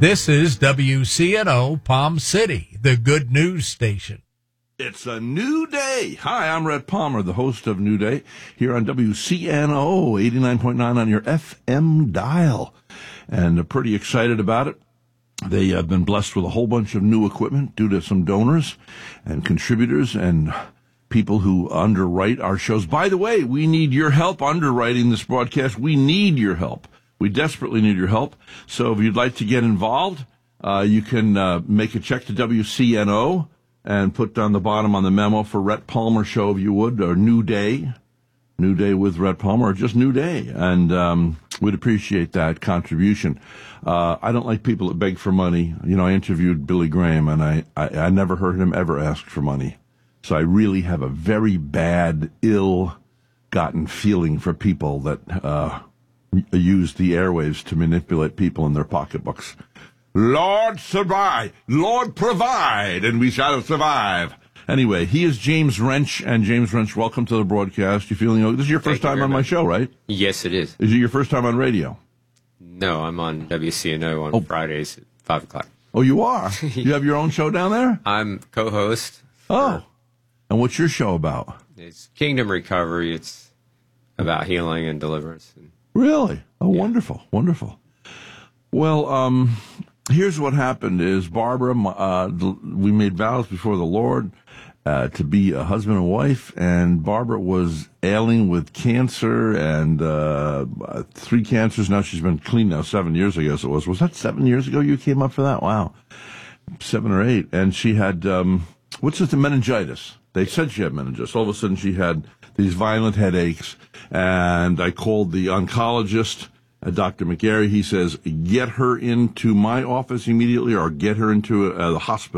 This is WCNO Palm City, the good news station. It's a new day. Hi, I'm Rhett Palmer, the host of New Day, here on WCNO 89.9 on your FM dial. And pretty excited about it. They have been blessed with a whole bunch of new equipment due to some donors and contributors and people who underwrite our shows. By the way, we need your help underwriting this broadcast. We need your help. We desperately need your help. So if you'd like to get involved, you can make a check to WCNO and put down the bottom on the memo for Rhett Palmer Show, if you would, or New Day with Rhett Palmer, or just New Day. And we'd appreciate that contribution. I don't like people that beg for money. You know, I interviewed Billy Graham, and I never heard him ever ask for money. So I really have a very bad, ill-gotten feeling for people that use the airwaves to manipulate people in their pocketbooks. Lord survive, Lord provide, and we shall survive. Anyway, he is James Wrench, and James Wrench, welcome to the broadcast. You feeling okay? This is your first time on my show, right? Yes, it is. Is it your first time on radio? No, I'm on WCNO on Fridays at 5 o'clock. Oh, you are? You have your own show down there? I'm co-host. Oh, and what's your show about? It's Kingdom Recovery. It's about healing and deliverance. Really? Oh, yeah. Wonderful, wonderful. Well, here's what happened is Barbara, we made vows before the Lord to be a husband and wife, and Barbara was ailing with cancer and 3 cancers. Now she's been clean now 7 years, I guess it was. Was that 7 years ago you came up for that? Wow. 7 or 8. And she had, what's this, the meningitis? They said she had meningitis. All of a sudden she had these violent headaches, and I called the oncologist, Dr. McGarry. He says, get her into my office immediately or get her into the hospital.